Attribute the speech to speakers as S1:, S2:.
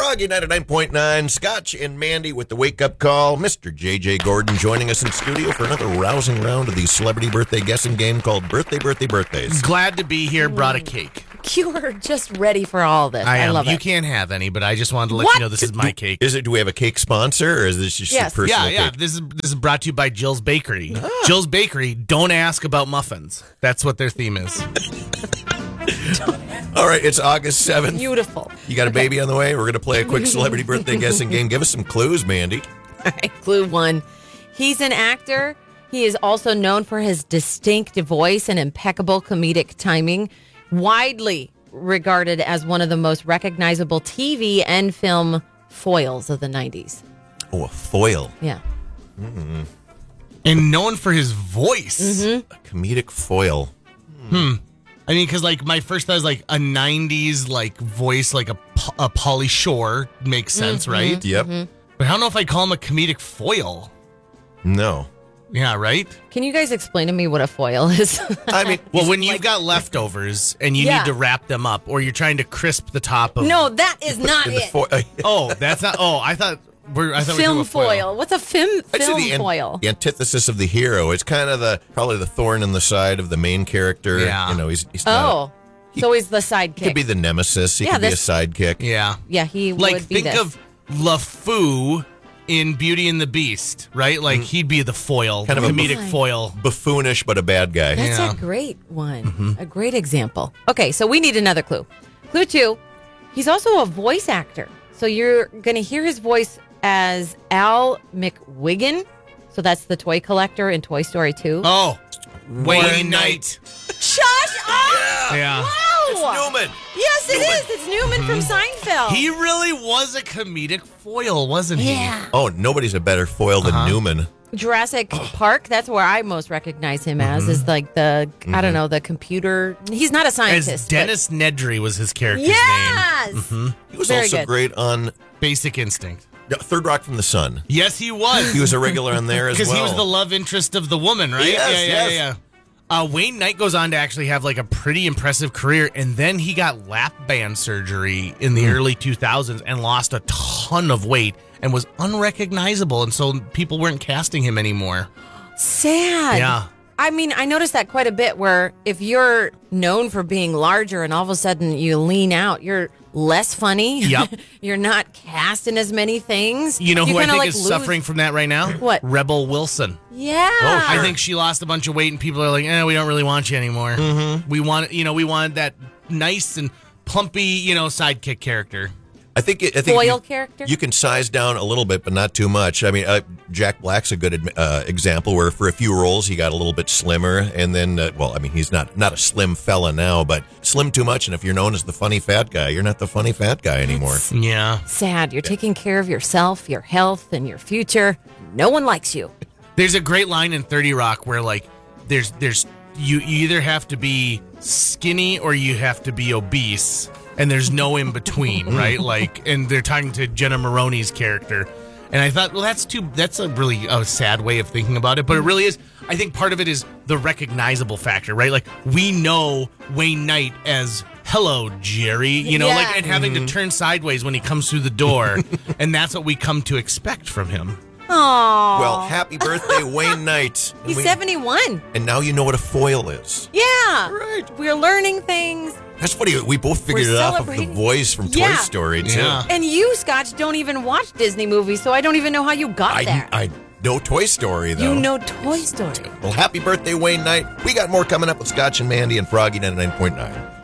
S1: Froggy 99.9, Scotch and Mandy with the wake-up call. Mr. J.J. Gordon joining us in studio for another rousing round of the celebrity birthday guessing game called Birthdays.
S2: Glad to be here. Brought a cake.
S3: You are just ready for all this. I love it.
S2: You can't have any, but I just wanted to let you know this is my cake.
S1: Do we have a cake sponsor, or is this just a personal
S2: Yeah.
S1: cake?
S2: This is brought to you by Jill's Bakery. Jill's Bakery, don't ask about muffins. That's what their theme is.
S1: All right, it's August 7th.
S3: Beautiful.
S1: You got a baby on the way? We're going to play a quick celebrity birthday guessing game. Give us some clues, Mandy.
S3: All right, clue 1. He's an actor. He is also known for his distinct voice and impeccable comedic timing, widely regarded as one of the most recognizable TV and film foils of the 90s.
S1: Oh, a foil.
S3: Yeah.
S2: And known for his voice.
S1: A comedic foil.
S2: I mean, because my first thought is a 90s voice, a Pauly Shore makes sense, right?
S1: Yep.
S2: But I don't know if I call him a comedic foil.
S1: No.
S2: Yeah, right?
S3: Can you guys explain to me what a foil is?
S1: I mean,
S2: Well, when you've got leftovers and you need to wrap them up, or you're trying to crisp the top of...
S3: No, that is not it.
S2: Oh, that's not... Oh, I thought we were
S3: Film
S2: doing a
S3: foil. What's a film foil?
S1: The antithesis of the hero. It's kind of probably the thorn in the side of the main character.
S2: Yeah.
S1: He's not
S3: so he's the sidekick.
S1: He could be the nemesis. He could be a sidekick.
S2: Yeah.
S3: Yeah, he would be
S2: think
S3: this.
S2: of LeFou in Beauty and the Beast, right? He'd be the foil,
S1: Kind of a
S2: comedic foil.
S1: Buffoonish, but a bad guy.
S3: That's a great one. A great example. Okay, so we need another clue. Clue 2, he's also a voice actor. So you're going to hear his voice as Al McWiggin. So that's the toy collector in Toy Story 2.
S2: Oh, Wayne Knight.
S3: Shush up!
S2: Yeah.
S3: Wow!
S1: It's Newman.
S3: Yes, it is. It's Newman from Seinfeld.
S2: He really was a comedic foil, wasn't he?
S3: Yeah.
S1: Oh, nobody's a better foil than Newman.
S3: Jurassic Park, that's where I most recognize him as, is the, I don't know, the computer. He's not a scientist.
S2: As Dennis Nedry was his character's
S3: Yes!
S2: name.
S1: He was
S3: Very
S1: also
S3: good.
S1: great on
S2: Basic Instinct.
S1: Third Rock from the Sun.
S2: Yes, he was.
S1: He was a regular on there as well.
S2: Because he was the love interest of the woman, right?
S1: Yes.
S2: Wayne Knight goes on to actually have a pretty impressive career, and then he got lap band surgery in the early 2000s and lost a ton of weight and was unrecognizable, and so people weren't casting him anymore.
S3: Sad.
S2: Yeah.
S3: I mean, I noticed that quite a bit where if you're known for being larger and all of a sudden you lean out, you're less funny.
S2: Yep.
S3: You're not cast in as many things.
S2: You know who I think is
S3: lose.
S2: suffering from that right now?
S3: What?
S2: Rebel Wilson.
S3: Yeah.
S2: I think she lost a bunch of weight, and people are like, we don't really want you anymore. Mm-hmm. We wanted that nice and plumpy, sidekick character.
S1: I think
S3: foil character?
S1: You can size down a little bit, but not too much. I mean, Jack Black's a good example where for a few roles he got a little bit slimmer, and then, he's not a slim fella now, but slim too much, and if you're known as the funny fat guy, you're not the funny fat guy anymore.
S2: Yeah.
S3: Sad. You're taking care of yourself, your health, and your future. No one likes you.
S2: There's a great line in 30 Rock where there's you either have to be skinny or you have to be obese, and there's no in between, right? And they're talking to Jenna Maroney's character, and I thought, well, that's a really sad way of thinking about it, but it really is. I think part of it is the recognizable factor, right? We know Wayne Knight as hello, Jerry, and having to turn sideways when he comes through the door, and that's what we come to expect from him.
S3: Aww.
S1: Well, happy birthday, Wayne Knight.
S3: He's 71.
S1: And now you know what a foil is.
S3: Yeah.
S1: Right.
S3: We're learning things.
S1: That's funny. We both figured it out of the voice from Toy Story, too.
S2: Yeah.
S3: And you, Scotch, don't even watch Disney movies, so I don't even know how you got there.
S1: I know Toy Story, though.
S3: You know Toy Story.
S1: Well, happy birthday, Wayne Knight. We got more coming up with Scotch and Mandy and Froggy 99.9.